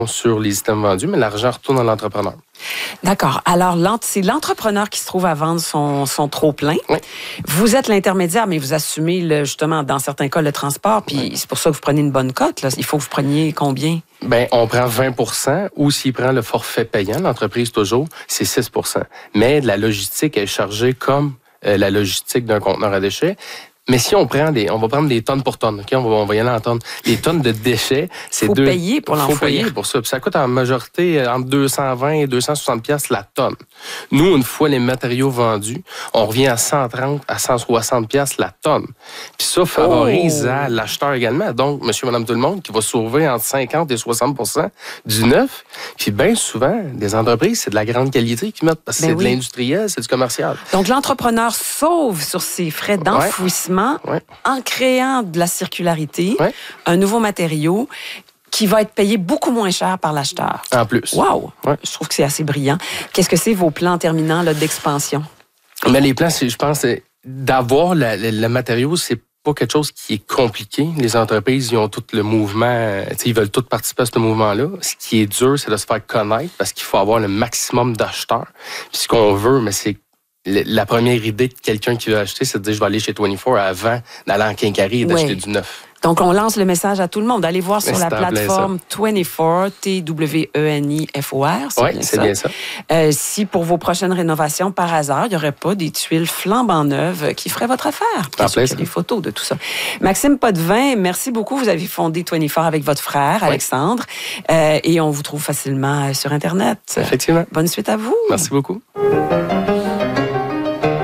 sur les items vendus, mais l'argent retourne à l'entrepreneur. D'accord. Alors, c'est l'entrepreneur qui se trouve à vendre son trop-plein. Oui. Vous êtes l'intermédiaire, mais vous assumez, justement, dans certains cas, le transport. Puis c'est pour ça que vous prenez une bonne cote. Là. Il faut que vous preniez combien? Bien, on prend 20 % ou s'il prend le forfait payant, l'entreprise toujours, c'est 6 %. Mais la logistique est chargée comme la logistique d'un conteneur à déchets. Mais si on va prendre des tonnes pour tonnes, OK? On va y aller en tonnes. Les tonnes de déchets, c'est faut payer pour l'enfouir. Faut payer pour ça. Puis ça coûte en majorité entre 220 et 260 pièces la tonne. Nous, une fois les matériaux vendus, on revient à 130 à 160 pièces la tonne. Puis ça favorise à l'acheteur également. Donc, monsieur, madame, tout le monde, qui va sauver entre 50 et 60 % du neuf. Puis bien souvent, des entreprises, c'est de la grande qualité qu'ils mettent parce que c'est de l'industriel, c'est du commercial. Donc, l'entrepreneur sauve sur ses frais d'enfouissement en créant de la circularité, un nouveau matériau qui va être payé beaucoup moins cher par l'acheteur. En plus. Wow! Ouais. Je trouve que c'est assez brillant. Qu'est-ce que c'est vos plans terminants là, d'expansion? Mais les plans, je pense, d'avoir le matériau, c'est pas quelque chose qui est compliqué. Les entreprises, ils ont tout le mouvement, ils veulent tous participer à ce mouvement-là. Ce qui est dur, c'est de se faire connaître parce qu'il faut avoir le maximum d'acheteurs. Puis ce qu'on veut, mais c'est la première idée de quelqu'un qui veut acheter, c'est de dire je vais aller chez 24 avant d'aller en quincaillerie et d'acheter du neuf. Donc, on lance le message à tout le monde. Allez voir sur la plateforme 24, TWENIFOR. Oui, c'est bien ça. Si pour vos prochaines rénovations, par hasard, il n'y aurait pas des tuiles flambant neuves qui feraient votre affaire. Bien sûr, il y a des photos de tout ça. Maxime Potvin, merci beaucoup. Vous avez fondé 24 avec votre frère, Alexandre. Et on vous trouve facilement sur Internet. Effectivement. Bonne suite à vous. Merci beaucoup.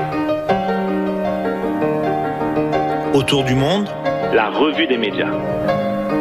Autour du monde, la revue des médias.